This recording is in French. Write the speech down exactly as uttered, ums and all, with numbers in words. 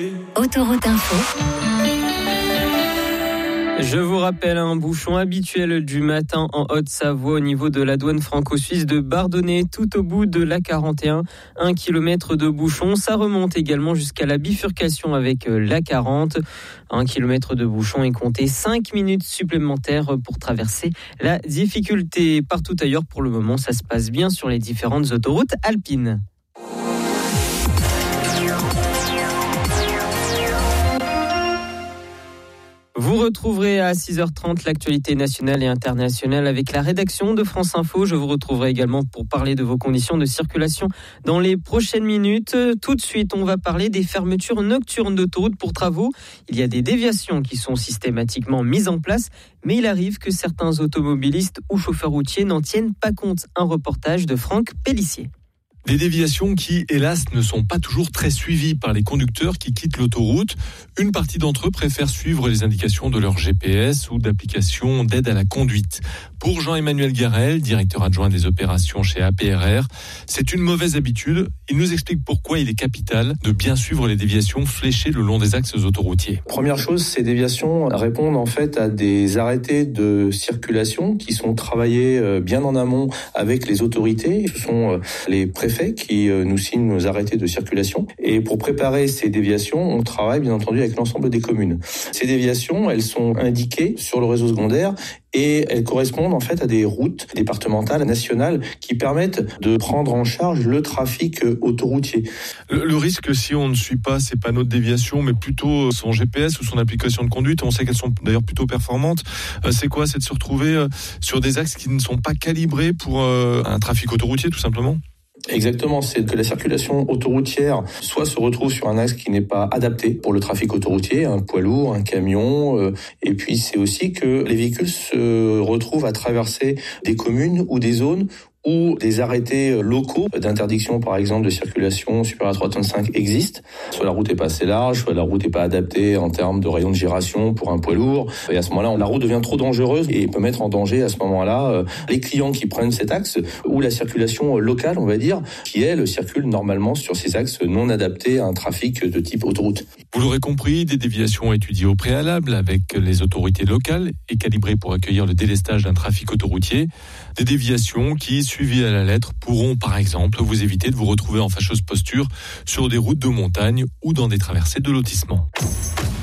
Autoroute Info. Je vous rappelle un bouchon habituel du matin en Haute-Savoie au niveau de la douane franco-suisse de Bardonnay, tout au bout de l'A quarante et un. Un kilomètre de bouchon, ça remonte également jusqu'à la bifurcation avec l'A quarante. Un kilomètre de bouchon est compté cinq minutes supplémentaires pour traverser la difficulté. Partout ailleurs, pour le moment, ça se passe bien sur les différentes autoroutes alpines. Vous retrouverez à six heures trente l'actualité nationale et internationale avec la rédaction de France Info. Je vous retrouverai également pour parler de vos conditions de circulation dans les prochaines minutes. Tout de suite, on va parler des fermetures nocturnes d'autoroutes pour travaux. Il y a des déviations qui sont systématiquement mises en place, mais il arrive que certains automobilistes ou chauffeurs routiers n'en tiennent pas compte. Un reportage de Franck Pellissier. Des déviations qui, hélas, ne sont pas toujours très suivies par les conducteurs qui quittent l'autoroute. Une partie d'entre eux préfèrent suivre les indications de leur G P S ou d'applications d'aide à la conduite. Pour Jean-Emmanuel Garel, directeur adjoint des opérations chez A P R R, c'est une mauvaise habitude. Il nous explique pourquoi il est capital de bien suivre les déviations fléchées le long des axes autoroutiers. Première chose, ces déviations répondent en fait à des arrêtés de circulation qui sont travaillés bien en amont avec les autorités. Ce sont les préfets qui nous signent nos arrêtés de circulation. Et pour préparer ces déviations, on travaille bien entendu avec l'ensemble des communes. Ces déviations, elles sont indiquées sur le réseau secondaire et elles correspondent en fait à des routes départementales, nationales, qui permettent de prendre en charge le trafic autoroutier. Le, le risque, si on ne suit pas ces panneaux de déviation, mais plutôt son G P S ou son application de conduite, on sait qu'elles sont d'ailleurs plutôt performantes, c'est quoi? C'est de se retrouver sur des axes qui ne sont pas calibrés pour un trafic autoroutier, tout simplement? Exactement, c'est que la circulation autoroutière soit se retrouve sur un axe qui n'est pas adapté pour le trafic autoroutier, un poids lourd, un camion, euh, et puis c'est aussi que les véhicules se retrouvent à traverser des communes ou des zones où des arrêtés locaux d'interdiction, par exemple, de circulation supérieure à trois tonnes cinq existent. Soit la route est pas assez large, soit la route est pas adaptée en termes de rayon de giration pour un poids lourd. Et à ce moment-là, la route devient trop dangereuse et peut mettre en danger à ce moment-là les clients qui prennent cet axe ou la circulation locale, on va dire, qui elle circule normalement sur ces axes non adaptés à un trafic de type autoroute. Vous l'aurez compris, des déviations étudiées au préalable avec les autorités locales et calibrées pour accueillir le délestage d'un trafic autoroutier. Des déviations qui, suivies à la lettre, pourront par exemple vous éviter de vous retrouver en fâcheuse posture sur des routes de montagne ou dans des traversées de lotissement.